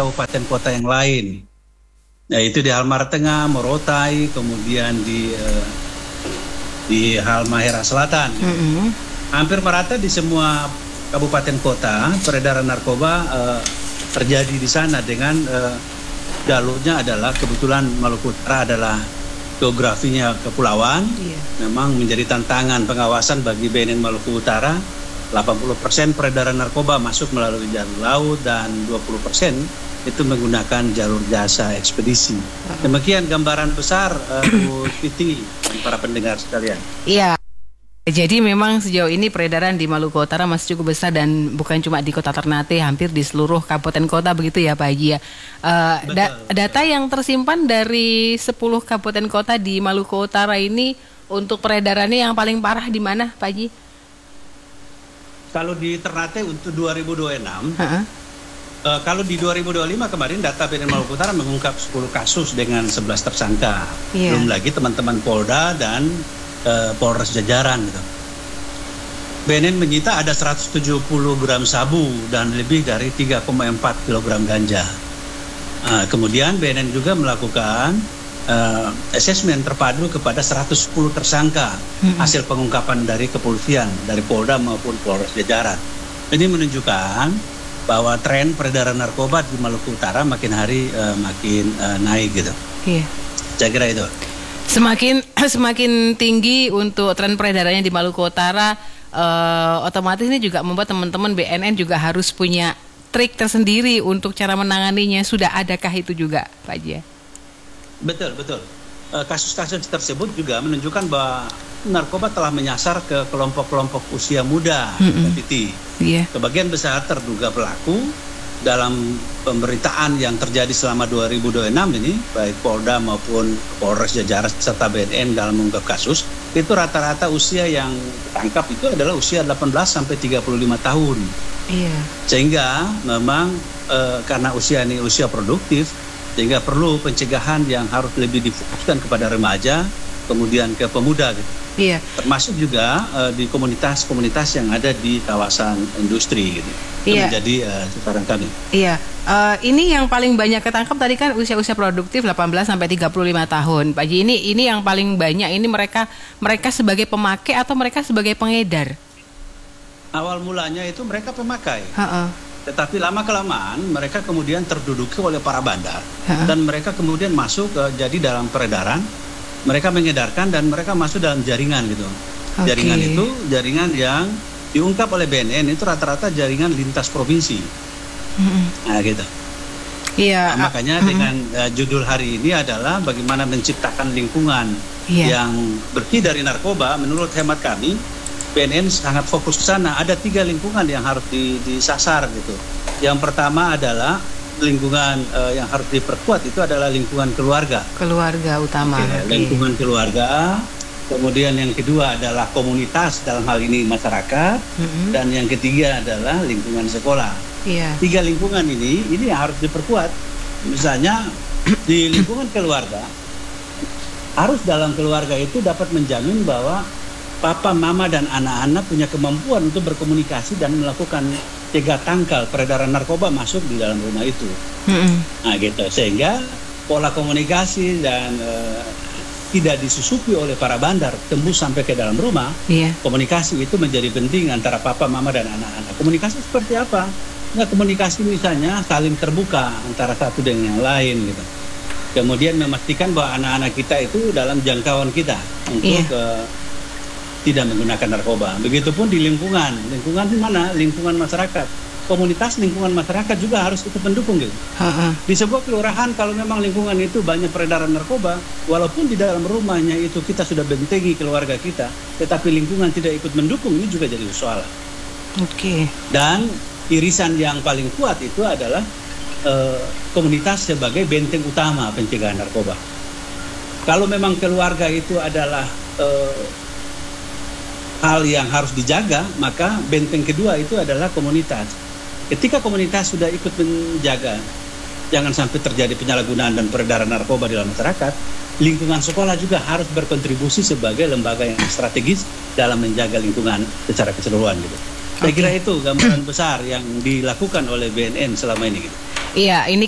kabupaten kota yang lain, yaitu di Halmahera Tengah, Morotai, kemudian di Halmahera Selatan. Hampir merata di semua kabupaten kota peredaran narkoba terjadi di sana dengan jalurnya adalah kebetulan Maluku Utara adalah geografinya kepulauan. Memang menjadi tantangan pengawasan bagi BNN Maluku Utara. 80% peredaran narkoba masuk melalui jalur laut dan 20% itu menggunakan jalur jasa ekspedisi. Demikian gambaran besar Bu Titi dan para pendengar sekalian. Iya. Jadi memang sejauh ini peredaran di Maluku Utara masih cukup besar dan bukan cuma di kota Ternate, hampir di seluruh kabupaten kota begitu ya Pak Haji ya. Data yang tersimpan dari 10 kabupaten kota di Maluku Utara ini untuk peredarannya yang paling parah di mana Pak Haji? Kalau di Ternate untuk 2026, kalau di 2025 kemarin data BNN Maluku Utara mengungkap 10 kasus dengan 11 tersangka. Belum lagi teman-teman Polda dan Polres jajaran gitu. BNN menyita ada 170 gram sabu dan lebih dari 3,4 kg ganja. Kemudian BNN juga melakukan asesmen terpadu kepada 110 tersangka hasil pengungkapan dari kepolisian, dari Polda maupun Polres jajaran. Ini menunjukkan bahwa tren peredaran narkoba di Maluku Utara makin hari makin naik gitu. Saya kira itu. Semakin tinggi untuk tren peredarannya di Maluku Utara, otomatis ini juga membuat teman-teman BNN juga harus punya trik tersendiri untuk cara menanganinya. Sudah adakah itu juga, Pak Haji? Betul. Kasus-kasus tersebut juga menunjukkan bahwa narkoba telah menyasar ke kelompok-kelompok usia muda, Titi. Sebagian besar terduga pelaku dalam pemberitaan yang terjadi selama 2026 ini, baik Polda maupun Polres jajaran serta BNN dalam mengungkap kasus, itu rata-rata usia yang ditangkap itu adalah usia 18 sampai 35 tahun. Sehingga memang karena usia ini usia produktif, sehingga perlu pencegahan yang harus lebih difokuskan kepada remaja, kemudian ke pemuda gitu. Termasuk juga di komunitas-komunitas yang ada di kawasan industri gitu. Itu menjadi sasaran kami. Ini yang paling banyak ketangkap tadi kan usia-usia produktif 18 sampai 35 tahun. Pak Haji, ini yang paling banyak ini mereka sebagai pemakai atau mereka sebagai pengedar? Awal mulanya itu mereka pemakai. Tetapi lama-kelamaan mereka kemudian terduduki oleh para bandar dan mereka kemudian masuk jadi dalam peredaran. Mereka mengedarkan dan mereka masuk dalam jaringan gitu. Jaringan itu jaringan yang diungkap oleh BNN itu rata-rata jaringan lintas provinsi. Nah gitu. Makanya dengan judul hari ini adalah bagaimana menciptakan lingkungan yang bersih dari narkoba. Menurut hemat kami, BNN sangat fokus ke sana. Ada 3 lingkungan yang harus disasar gitu. Yang pertama adalah lingkungan yang harus diperkuat itu adalah lingkungan keluarga utama. Lingkungan keluarga, kemudian yang kedua adalah komunitas, dalam hal ini masyarakat, dan yang ketiga adalah lingkungan sekolah. 3 lingkungan ini yang harus diperkuat. Misalnya di lingkungan keluarga, harus dalam keluarga itu dapat menjamin bahwa papa, mama, dan anak-anak punya kemampuan untuk berkomunikasi dan melakukan cegah tangkal peredaran narkoba masuk di dalam rumah itu. Nah gitu, sehingga pola komunikasi dan tidak disusupi oleh para bandar tembus sampai ke dalam rumah. Komunikasi itu menjadi penting antara papa, mama, dan anak-anak. Komunikasi seperti apa? Komunikasi misalnya saling terbuka antara satu dengan yang lain gitu. Kemudian memastikan bahwa anak-anak kita itu dalam jangkauan kita untuk tidak menggunakan narkoba. Begitupun di lingkungan di mana? Lingkungan masyarakat. Komunitas lingkungan masyarakat juga harus ikut mendukung gitu. Di sebuah kelurahan kalau memang lingkungan itu banyak peredaran narkoba, walaupun di dalam rumahnya itu kita sudah bentengi keluarga kita, tetapi lingkungan tidak ikut mendukung, ini juga jadi soal. Dan irisan yang paling kuat itu adalah komunitas sebagai benteng utama pencegahan narkoba. Kalau memang keluarga itu adalah hal yang harus dijaga, maka benteng kedua itu adalah komunitas. Ketika komunitas sudah ikut menjaga, jangan sampai terjadi penyalahgunaan dan peredaran narkoba di dalam masyarakat, lingkungan sekolah juga harus berkontribusi sebagai lembaga yang strategis dalam menjaga lingkungan secara keseluruhan gitu. Saya kira itu gambaran besar yang dilakukan oleh BNN selama ini gitu. Ini